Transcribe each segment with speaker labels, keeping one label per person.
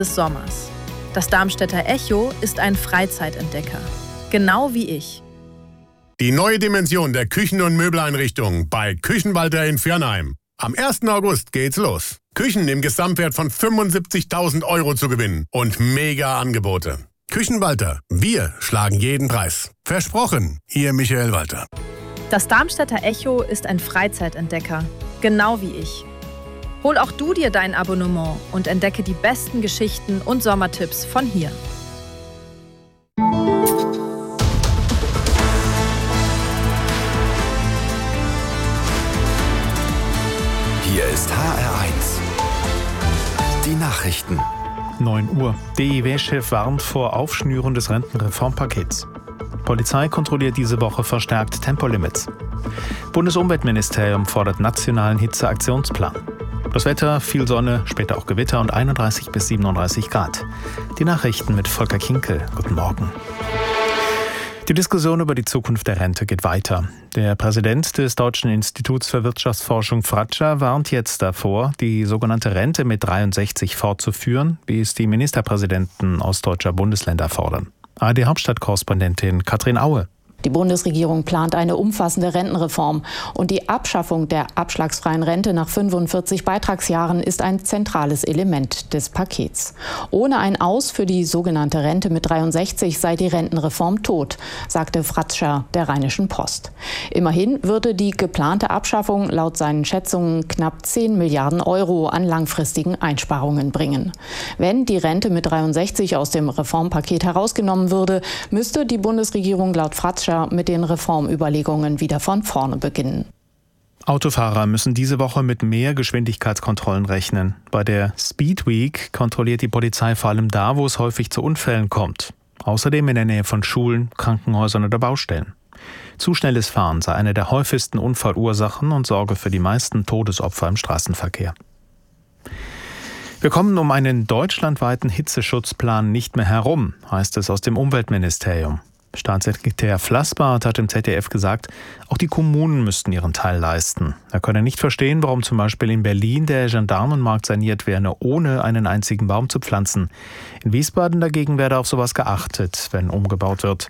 Speaker 1: des Sommers. Das Darmstädter Echo ist ein Freizeitentdecker. Genau wie ich.
Speaker 2: Die neue Dimension der Küchen- und Möbeleinrichtungen bei Küchenwalter in Viernheim. Am 1. August geht's los. Küchen im Gesamtwert von 75.000 € zu gewinnen und mega Angebote. Küchenwalter, wir schlagen jeden Preis. Versprochen, Ihr Michael Walter.
Speaker 1: Das Darmstädter Echo ist ein Freizeitentdecker. Genau wie ich. Hol auch du dir dein Abonnement und entdecke die besten Geschichten und Sommertipps von hier.
Speaker 3: Hier ist HR1. Die Nachrichten.
Speaker 4: 9 Uhr. DIW-Chef warnt vor Aufschnüren des Rentenreformpakets. Polizei kontrolliert diese Woche verstärkt Tempolimits. Bundesumweltministerium fordert nationalen Hitzeaktionsplan. Das Wetter, viel Sonne, später auch Gewitter und 31 bis 37 Grad. Die Nachrichten mit Volker Kinkel. Guten Morgen. Die Diskussion über die Zukunft der Rente geht weiter. Der Präsident des Deutschen Instituts für Wirtschaftsforschung Fratscher warnt jetzt davor, die sogenannte Rente mit 63 fortzuführen, wie es die Ministerpräsidenten ostdeutscher Bundesländer fordern. ARD-Hauptstadtkorrespondentin Katrin Aue.
Speaker 5: Die Bundesregierung plant eine umfassende Rentenreform und die Abschaffung der abschlagsfreien Rente nach 45 Beitragsjahren ist ein zentrales Element des Pakets. Ohne ein Aus für die sogenannte Rente mit 63 sei die Rentenreform tot, sagte Fratscher der Rheinischen Post. Immerhin würde die geplante Abschaffung laut seinen Schätzungen knapp 10 Milliarden € an langfristigen Einsparungen bringen. Wenn die Rente mit 63 aus dem Reformpaket herausgenommen würde, müsste die Bundesregierung laut Fratscher mit den Reformüberlegungen wieder von vorne beginnen.
Speaker 4: Autofahrer müssen diese Woche mit mehr Geschwindigkeitskontrollen rechnen. Bei der Speed Week kontrolliert die Polizei vor allem da, wo es häufig zu Unfällen kommt. Außerdem in der Nähe von Schulen, Krankenhäusern oder Baustellen. Zu schnelles Fahren sei eine der häufigsten Unfallursachen und sorge für die meisten Todesopfer im Straßenverkehr. Wir kommen um einen deutschlandweiten Hitzeschutzplan nicht mehr herum, heißt es aus dem Umweltministerium. Staatssekretär Flassbart hat im ZDF gesagt, auch die Kommunen müssten ihren Teil leisten. Er könne nicht verstehen, warum zum Beispiel in Berlin der Gendarmenmarkt saniert werde, ohne einen einzigen Baum zu pflanzen. In Wiesbaden dagegen werde auf sowas geachtet, wenn umgebaut wird.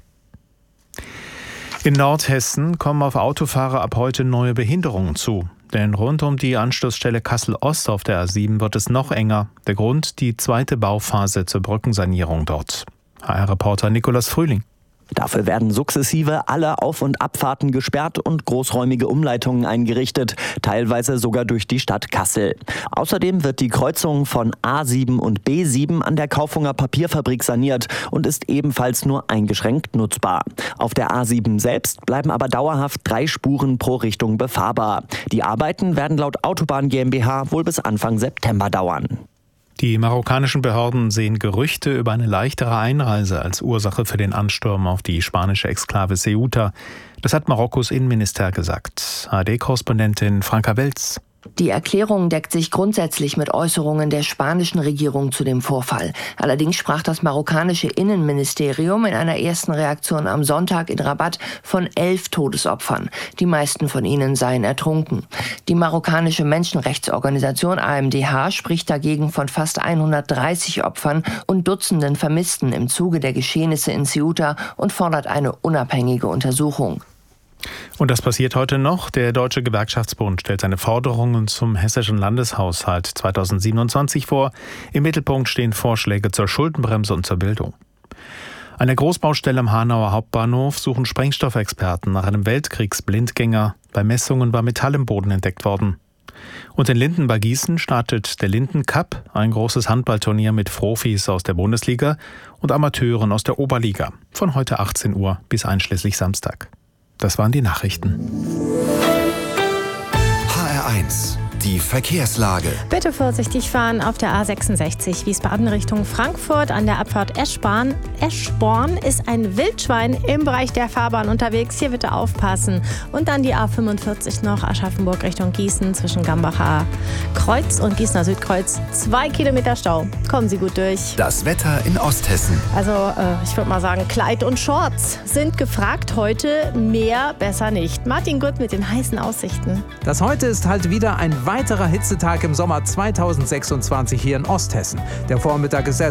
Speaker 4: In Nordhessen kommen auf Autofahrer ab heute neue Behinderungen zu. Denn rund um die Anschlussstelle Kassel-Ost auf der A7 wird es noch enger. Der Grund, die zweite Bauphase zur Brückensanierung dort. HR-Reporter Nikolaus Frühling.
Speaker 6: Dafür werden sukzessive alle Auf- und Abfahrten gesperrt und großräumige Umleitungen eingerichtet, teilweise sogar durch die Stadt Kassel. Außerdem wird die Kreuzung von A7 und B7 an der Kaufunger Papierfabrik saniert und ist ebenfalls nur eingeschränkt nutzbar. Auf der A7 selbst bleiben aber dauerhaft 3 Spuren pro Richtung befahrbar. Die Arbeiten werden laut Autobahn GmbH wohl bis Anfang September dauern.
Speaker 4: Die marokkanischen Behörden sehen Gerüchte über eine leichtere Einreise als Ursache für den Ansturm auf die spanische Exklave Ceuta. Das hat Marokkos Innenminister gesagt. ARD-Korrespondentin Franka Welz.
Speaker 7: Die Erklärung deckt sich grundsätzlich mit Äußerungen der spanischen Regierung zu dem Vorfall. Allerdings sprach das marokkanische Innenministerium in einer ersten Reaktion am Sonntag in Rabat von 11 Todesopfern. Die meisten von ihnen seien ertrunken. Die marokkanische Menschenrechtsorganisation AMDH spricht dagegen von fast 130 Opfern und Dutzenden Vermissten im Zuge der Geschehnisse in Ceuta und fordert eine unabhängige Untersuchung.
Speaker 4: Und das passiert heute noch. Der Deutsche Gewerkschaftsbund stellt seine Forderungen zum hessischen Landeshaushalt 2027 vor. Im Mittelpunkt stehen Vorschläge zur Schuldenbremse und zur Bildung. An der Großbaustelle am Hanauer Hauptbahnhof suchen Sprengstoffexperten nach einem Weltkriegsblindgänger. Bei Messungen war Metall im Boden entdeckt worden. Und in Linden bei Gießen startet der Linden Cup, ein großes Handballturnier mit Profis aus der Bundesliga und Amateuren aus der Oberliga. Von heute 18 Uhr bis einschließlich Samstag. Das waren die Nachrichten.
Speaker 3: HR1, die Verkehrslage.
Speaker 8: Bitte vorsichtig fahren auf der A66 Wiesbaden Richtung Frankfurt. An der Abfahrt Eschborn ist ein Wildschwein im Bereich der Fahrbahn unterwegs. Hier bitte aufpassen. Und dann die A45 noch Aschaffenburg Richtung Gießen zwischen Gambacher Kreuz und Gießener Südkreuz. 2 Kilometer Stau. Kommen Sie gut durch.
Speaker 3: Das Wetter in Osthessen.
Speaker 8: Also ich würde mal sagen, Kleid und Shorts sind gefragt heute. Mehr besser nicht. Martin Gutt mit den heißen Aussichten.
Speaker 9: Das heute ist halt wieder ein weiterer Hitzetag im Sommer 2026 hier in Osthessen. Der Vormittag ist